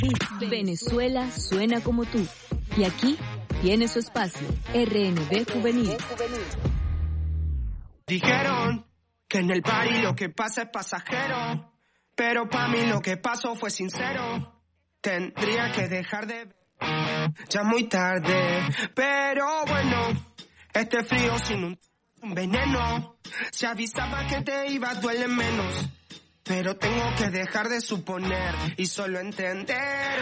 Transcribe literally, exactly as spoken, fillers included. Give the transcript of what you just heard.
Venezuela suena como tú. Y aquí tiene su espacio, R N B Juvenil. Dijeron que en el party lo que pasa es pasajero, pero pa' mí lo que pasó fue sincero. Tendría que dejar de... Ya es muy tarde, pero bueno, este frío sin un, un veneno. Si avisaba que te iba duele menos, pero tengo que dejar de suponer y solo entender